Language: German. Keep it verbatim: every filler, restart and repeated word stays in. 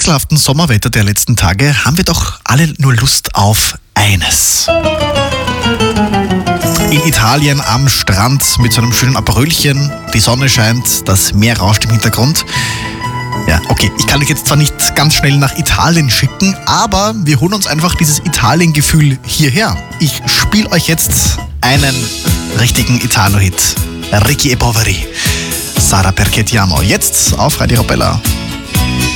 wechselhaften Sommerwetter der letzten Tage haben wir doch alle nur Lust auf eines. In Italien am Strand mit so einem schönen Aperölchen, die Sonne scheint, das Meer rauscht im Hintergrund. Ja, okay, ich kann euch jetzt zwar nicht ganz schnell nach Italien schicken, aber wir holen uns einfach dieses Italien-Gefühl hierher. Ich spiele euch jetzt einen richtigen Italo-Hit. Ricky e Poveri. Sara perché ti amo. Jetzt auf Radio Arabella.